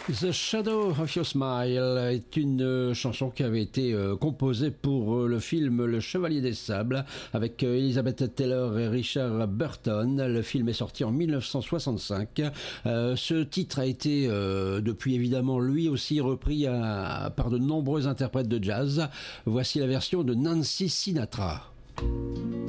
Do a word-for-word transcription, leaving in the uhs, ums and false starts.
The Shadow of Your Smile est une euh, chanson qui avait été euh, composée pour euh, le film Le Chevalier des Sables avec euh, Elizabeth Taylor et Richard Burton. Le film est sorti en mille neuf cent soixante-cinq. Euh, ce titre a été euh, depuis évidemment lui aussi repris à, par de nombreux interprètes de jazz. Voici la version de Nancy Sinatra.